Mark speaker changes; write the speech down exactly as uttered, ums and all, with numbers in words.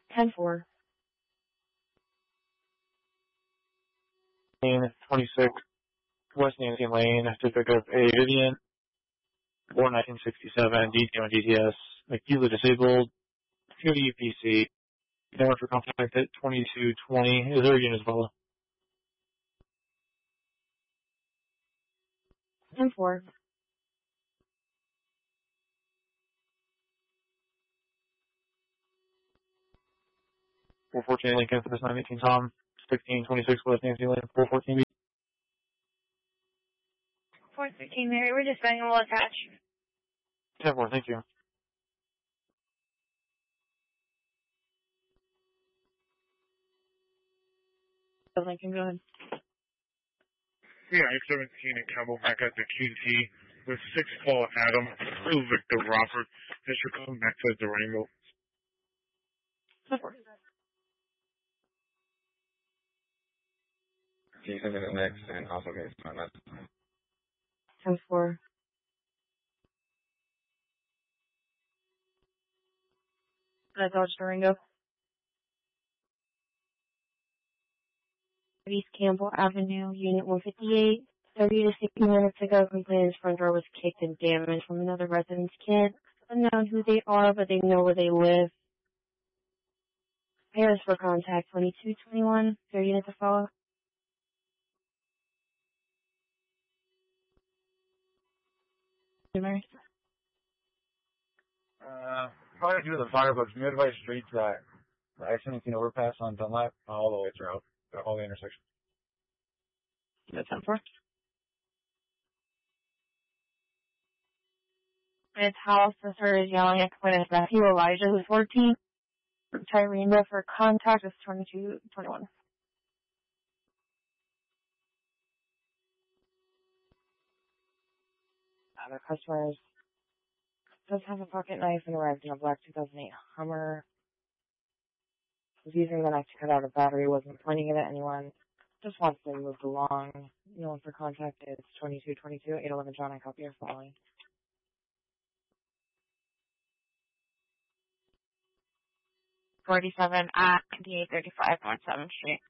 Speaker 1: ten four.
Speaker 2: Lane twenty-six, West Nancy Lane, to pick up a Vivian, born nineteen sixty-seven, D T O and D T S, acutely disabled, Q D U P C, number for contact at twenty-two twenty. Is there a unit as well?
Speaker 1: ten four.
Speaker 2: four fourteen Lincoln for this nine eighteen Tom, sixteen twenty-six West Nancy Lane, four fourteen B.
Speaker 1: four thirteen Mary, we're just banging a little attach.
Speaker 2: ten four, thank you.
Speaker 1: Lincoln, go ahead.
Speaker 3: Yeah, I seventeen at Camelback at the Q T with six Paul Adam, two Victor Robert. Thanks for coming back to the Rainbow.
Speaker 1: ten four.
Speaker 4: Jason in the next and also gets my message.
Speaker 1: ten four. That's Dodge Durango. East Campbell Avenue, Unit one fifty-eight. thirty to sixty minutes ago, complainant's front door was kicked and damaged from another resident's kid. Unknown who they are, but they know where they live. Paris for contact, twenty-two twenty-one. thirty units to follow. Mary?
Speaker 5: Uh, probably due to the firebugs, Midway Street's that I seventeen overpass on Dunlap all the way throughout all the intersections.
Speaker 1: That's ten four. It's House, sister is yelling at complainant's nephew, Elijah, who's fourteen. Tyrena for contact is twenty-two twenty-one. Other customers does have a pocket knife and arrived in a black two thousand eight Hummer. Was using the knife to cut out a battery, wasn't pointing it at anyone. Just wants to be moved along. No one for contact is twenty-two twenty-two, eight eleven John, I copy your following. forty-seven at D eight thirty-five North seventh Street.